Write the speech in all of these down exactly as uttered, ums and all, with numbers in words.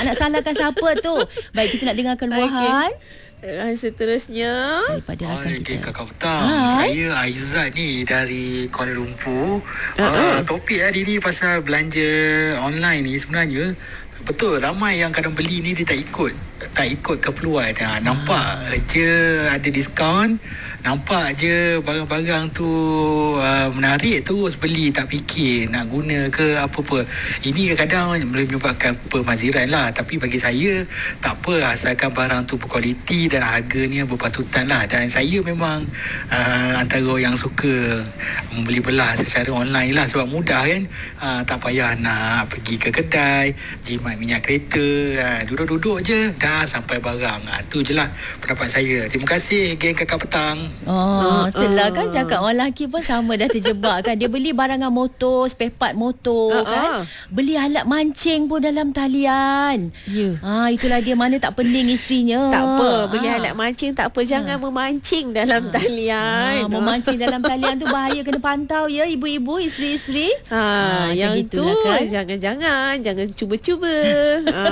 mak nak salahkan siapa tu. Baik, kita nak dengarkan luahan. Okay. Seterusnya daripada rakan kita. Okay, Kakak Petang. Hai. Saya Aizat ni dari Kuala Lumpur. Uh-huh. Uh, topik hari ni pasal belanja online ni sebenarnya betul, ramai yang kadang beli ni dia tak ikut tak ikut keperluan. Ha, nampak ah. je ada diskaun, nampak je barang-barang tu uh, menarik, terus beli, tak fikir nak guna ke apa-apa. Ini kadang boleh menyebabkan pemaziran lah. Tapi bagi saya tak apa, asalkan barang tu berkualiti dan harganya berpatutan lah. Dan saya memang uh, antara yang suka membeli belah secara online lah, sebab mudah kan. Uh, tak payah nak pergi ke kedai, jimat minyak kereta, uh, duduk-duduk je dah sampai barang. Ha, tu je lah pendapat saya. Terima kasih geng Kakak Petang. Oh, itulah uh, kan cakap orang lelaki pun sama dah terjebak kan. Dia beli barangan motor, spare part motor uh, kan. Uh. Beli alat mancing pun dalam talian. Ya. Yeah. Ha, itulah dia, mana tak pening isterinya. Tak apa, beli ha. alat mancing tak apa, jangan ha. memancing dalam ha. talian. Ha, memancing dalam talian tu bahaya, kena pantau ya ibu-ibu, isteri-isteri. Ha, ha, yang tu kan? jangan-jangan, jangan cuba-cuba. ha.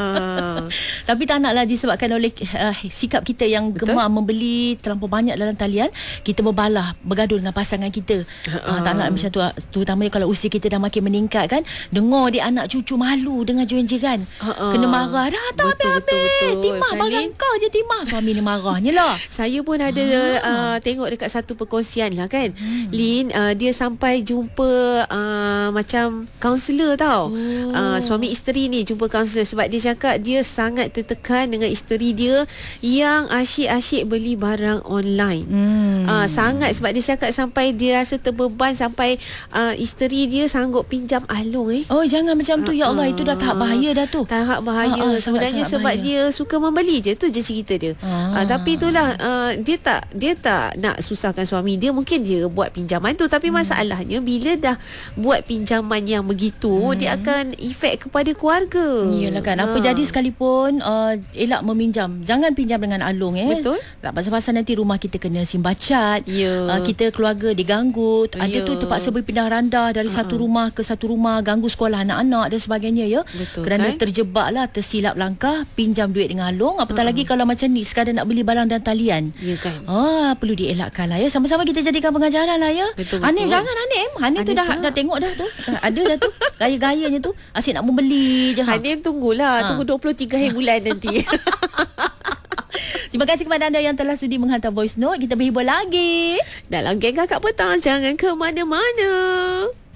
Tapi tak naklah disebabkan oleh uh, sikap kita yang Betul? gemar membeli terlampau banyak dalam talian, kita berbalah, bergaduh dengan pasangan kita. Uh, tak nak macam tu, terutamanya kalau usia kita dah makin meningkat kan. Dengar dia anak cucu malu dengan jiran-jiran. Uh, kena marah dah, tak habis-habis. Timah barang kau je timah. Suami ni marahnya lah. Saya pun ada uh, tengok dekat satu perkongsian lah kan. Hmm. Lin, uh, dia sampai jumpa uh, macam kaunselor tau. Oh. Uh, suami isteri ni jumpa kaunselor sebab dia cakap dia sangat tertekan dengan isteri dia yang asyik-asyik beli barang online. Hmm. Uh, sangat, sebab dia cakap sampai dia rasa terbeban sampai uh, isteri dia sanggup pinjam alung eh. Oh, jangan macam tu. Ya Allah, itu dah tahap bahaya dah tu. Tahap bahaya. Uh, uh, Sebenarnya sangat, sangat sebab bahaya. Dia suka membeli je, tu je cerita dia. Uh. Uh, tapi itulah uh, dia tak dia tak nak susahkan suami dia. Mungkin dia buat pinjaman tu, tapi hmm. masalahnya bila dah buat pinjaman yang begitu, hmm. dia akan efek kepada keluarga. Iyalah kan. Apa uh. jadi sekalipun uh, elak meminjam. Jangan pinjam dengan alung eh. Betul. Tak pasal-pasal nanti rumah kita kena simbacat. Yeah. Uh, kita keluarga diganggu. Ada yeah. tu terpaksa berpindah randah dari uh-huh. satu rumah ke satu rumah, ganggu sekolah anak-anak dan sebagainya ya. Betul, kerana kan? terjebaklah, tersilap langkah pinjam duit dengan alung. Apatah uh-huh. lagi kalau macam ni sekadar nak beli barang dan talian. Ya kan. Ah, perlu dielakkan lah ya. Sama-sama kita jadikan pengajaran lah ya. Betul, Hanif betul. jangan Hanif. Hanif tu dah, dah tengok dah tu. Ada dah tu. Gaya-gayanya tu asyik nak membeli je. Hanif tunggulah. Ha. Tunggu dua puluh tiga hari bulan nanti. Terima kasih kepada anda yang telah sudi menghantar voice note. Kita berhibur lagi dalam Geng Kakak Petang. Jangan ke mana-mana.